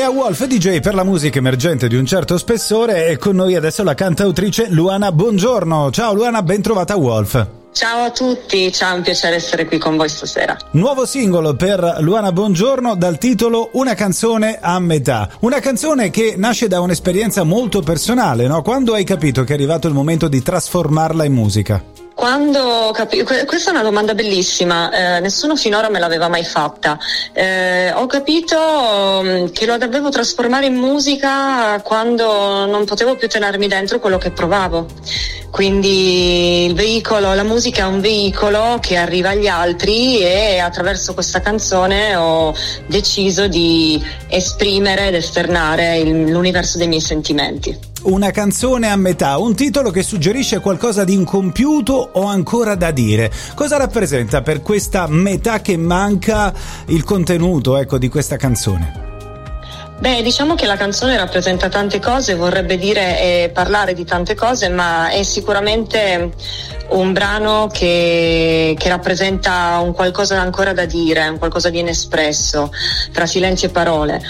E a Wolf DJ per la musica emergente di un certo spessore è con noi adesso la cantautrice Luana Bongiorno. Ciao Luana, ben trovata a Wolf. Ciao a tutti, ciao, è un piacere essere qui con voi stasera. Nuovo singolo per Luana Bongiorno dal titolo Una canzone a metà. Una canzone che nasce da un'esperienza molto personale, no? Quando hai capito che è arrivato il momento di trasformarla in musica? Quando questa è una domanda bellissima, nessuno finora me l'aveva mai fatta. Ho capito che lo dovevo trasformare in musica quando non potevo più tenermi dentro quello che provavo. Quindi il veicolo, la musica è un veicolo che arriva agli altri e attraverso questa canzone ho deciso di esprimere ed esternare l'universo dei miei sentimenti. Una canzone a metà, un titolo che suggerisce qualcosa di incompiuto o ancora da dire. Cosa rappresenta per questa metà che manca il contenuto, di questa canzone? Beh, diciamo che la canzone rappresenta tante cose, vorrebbe dire parlare di tante cose, ma è sicuramente un brano che rappresenta un qualcosa ancora da dire, un qualcosa di inespresso, tra silenzi e parole.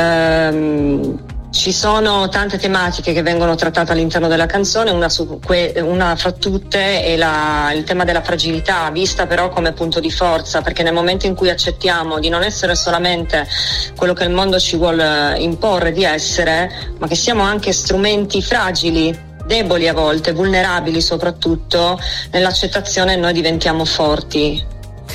Ci sono tante tematiche che vengono trattate all'interno della canzone, una fra tutte è il tema della fragilità, vista però come punto di forza, perché nel momento in cui accettiamo di non essere solamente quello che il mondo ci vuole imporre di essere, ma che siamo anche strumenti fragili, deboli a volte, vulnerabili soprattutto, nell'accettazione noi diventiamo forti.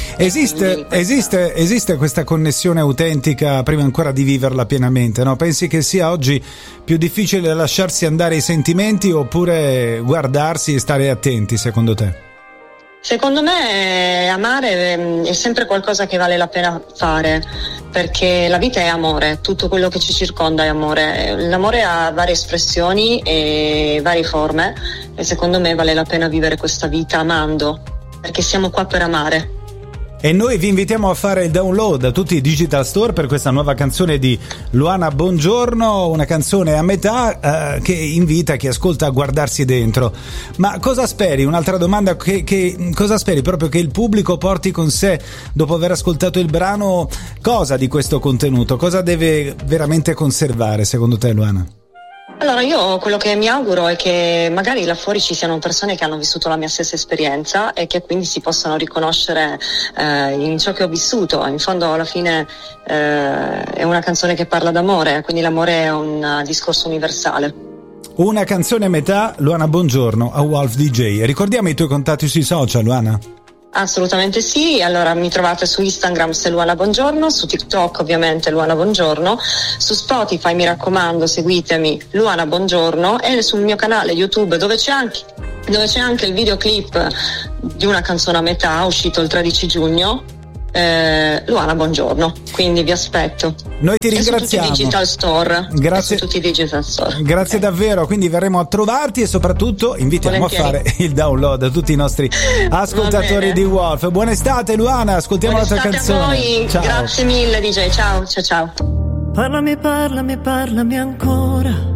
Esiste questa connessione autentica prima ancora di viverla pienamente, no? Pensi che sia oggi più difficile lasciarsi andare ai sentimenti oppure guardarsi e stare attenti, secondo te? Secondo me amare è sempre qualcosa che vale la pena fare, perché la vita è amore, tutto quello che ci circonda è amore. L'amore ha varie espressioni e varie forme e secondo me vale la pena vivere questa vita amando, perché siamo qua per amare. E noi vi invitiamo a fare il download da tutti i digital store per questa nuova canzone di Luana Bongiorno, una canzone a metà che invita chi ascolta a guardarsi dentro. Ma cosa speri? Un'altra domanda, cosa speri proprio che il pubblico porti con sé dopo aver ascoltato il brano? Cosa di questo contenuto? Cosa deve veramente conservare secondo te, Luana? Allora, io quello che mi auguro è che magari là fuori ci siano persone che hanno vissuto la mia stessa esperienza e che quindi si possano riconoscere in ciò che ho vissuto. In fondo alla fine è una canzone che parla d'amore, quindi l'amore è un discorso universale. Una canzone a metà, Luana Bongiorno a Wolf DJ. Ricordiamo i tuoi contatti sui social, Luana? Assolutamente sì, allora mi trovate su Instagram se Luana Bongiorno, su TikTok ovviamente Luana Bongiorno, su Spotify mi raccomando seguitemi Luana Bongiorno e sul mio canale YouTube dove c'è anche il videoclip di una canzone a metà uscito il 13 giugno. Luana Bongiorno, quindi vi aspetto. Noi ti ringraziamo. Su tutti i digital store. Grazie. Su tutti i digital store. Grazie davvero, quindi verremo a trovarti e soprattutto invitiamo a fare il download a tutti i nostri ascoltatori di Wolf. Buona estate Luana, ascoltiamo la tua canzone. A voi. Ciao. Grazie mille DJ, ciao. Parlami ancora.